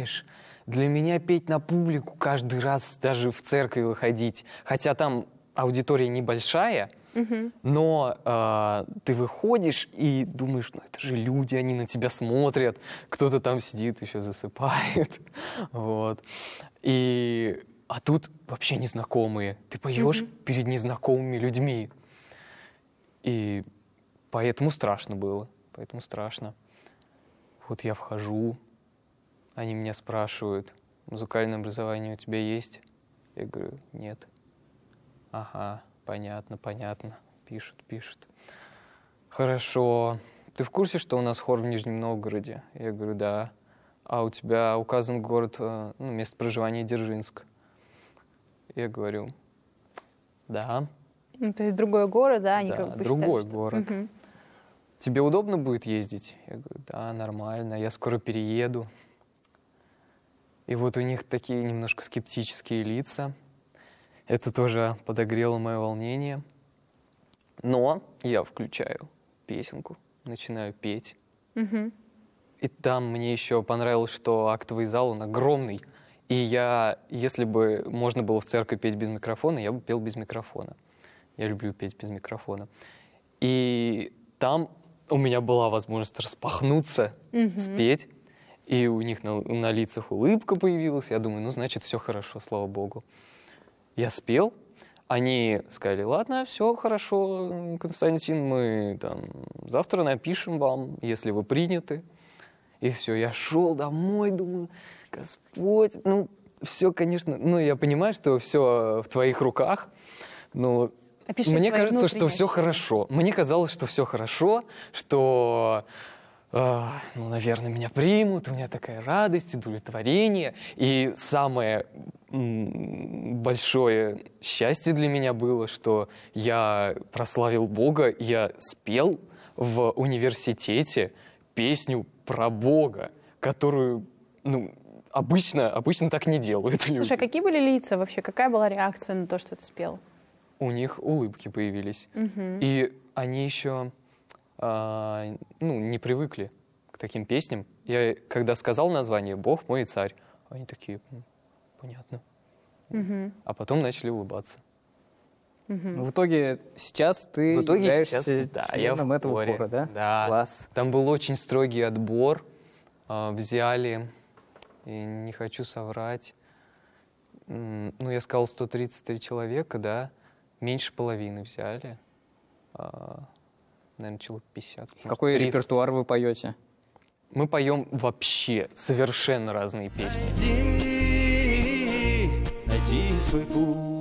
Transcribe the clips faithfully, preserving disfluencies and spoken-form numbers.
знаешь, для меня петь на публику каждый раз, даже в церкви выходить, хотя там аудитория небольшая, uh-huh. но э, ты выходишь и думаешь, ну это же люди, они на тебя смотрят, кто-то там сидит, еще засыпает, вот. И, а тут вообще незнакомые, ты поешь uh-huh. перед незнакомыми людьми, и поэтому страшно было, поэтому страшно. Вот я вхожу, они меня спрашивают, музыкальное образование у тебя есть? Я говорю, нет. Ага, понятно, понятно. Пишут, пишут. Хорошо. Ты в курсе, что у нас хор в Нижнем Новгороде? Я говорю, да. А у тебя указан город, ну, место проживания Дзержинск. Я говорю, да. Ну, то есть другой город, да? Они да, как бы другой считают, город. Угу. Тебе удобно будет ездить? Я говорю, да, нормально, я скоро перееду. И вот у них такие немножко скептические лица. Это тоже подогрело мое волнение. Но я включаю песенку, начинаю петь. Угу. И там мне еще понравилось, что актовый зал, он огромный. И я, если бы можно было в церкви петь без микрофона, я бы пел без микрофона. Я люблю петь без микрофона. И там у меня была возможность распахнуться, угу. спеть. И у них на, на лицах улыбка появилась. Я думаю, ну, значит, все хорошо, слава богу. Я спел. Они сказали, ладно, все хорошо, Константин, мы там завтра напишем вам, если вы приняты. И все, я шел домой, думаю, Господь, ну, все, конечно, ну, я понимаю, что все в твоих руках, но Опиши мне кажется, что все ощущения. хорошо. Мне казалось, что все хорошо, что... ну, наверное, меня примут, у меня такая радость, удовлетворение. И самое большое счастье для меня было, что я прославил Бога, я спел в университете песню про Бога, которую, ну, обычно, обычно так не делают люди. Слушай, а какие были лица вообще? Какая была реакция на то, что ты спел? У них улыбки появились. Угу. И они еще... А, ну, не привыкли к таким песням. Я, когда сказал название «Бог мой и царь», они такие, понятно. Угу. А потом начали улыбаться. Угу. В итоге сейчас ты в итоге являешься сейчас, да, я в этого хоре. хора, да? Да. Класс. Там был очень строгий отбор. А, взяли, и не хочу соврать, ну, я сказал сто тридцать три человека, да, меньше половины взяли. А, наверное, человек пятьдесят. Какой тридцать. Репертуар вы поете? Мы поем вообще совершенно разные песни. Найди, найди свой путь.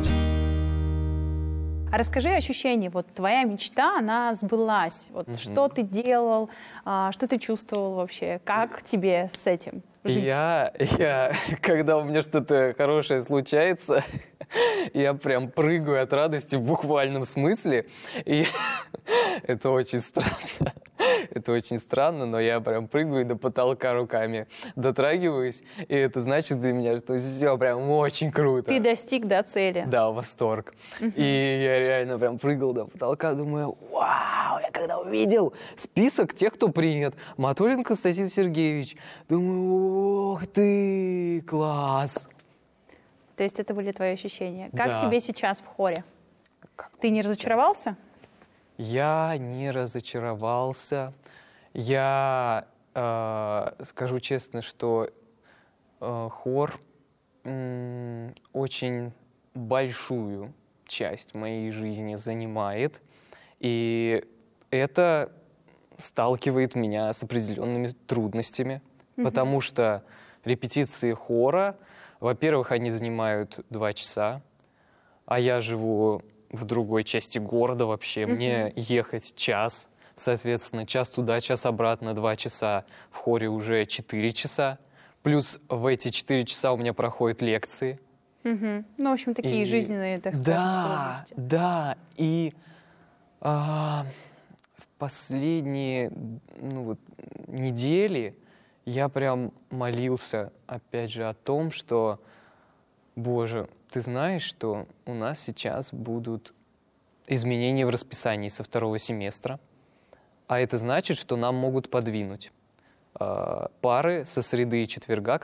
А расскажи ощущения. Вот твоя мечта, она сбылась. Вот Угу. что ты делал, что ты чувствовал вообще? Как тебе с этим жить? Я, я, когда у меня что-то хорошее случается, я прям прыгаю от радости в буквальном смысле. И это очень странно. Это очень странно, но я прям прыгаю до потолка руками, дотрагиваюсь, и это значит для меня, что все прям очень круто. Ты достиг, да, цели? Да, восторг. Uh-huh. И я реально прям прыгал до потолка, думаю, вау, я когда увидел список тех, кто принят, Матулин Константин Сергеевич, думаю, ох ты, класс. То есть это были твои ощущения. Как Да. тебе сейчас в хоре? Как Ты не разочаровался? Я не разочаровался. Я э, скажу честно, что э, хор м, очень большую часть моей жизни занимает, и это сталкивает меня с определенными трудностями, mm-hmm. потому что репетиции хора, во-первых, они занимают два часа, а я живу в другой части города вообще. Uh-huh. Мне ехать час, соответственно, час туда, час обратно, два часа. В хоре уже четыре часа. Плюс в эти четыре часа у меня проходят лекции. Uh-huh. Ну, в общем, такие И... жизненные, так скажем, Да, трудности. да. И а, в последние ну, вот, недели я прям молился, опять же, о том, что, Боже, ты знаешь, что у нас сейчас будут изменения в расписании со второго семестра, а это значит, что нам могут подвинуть э, пары со среды и четверга,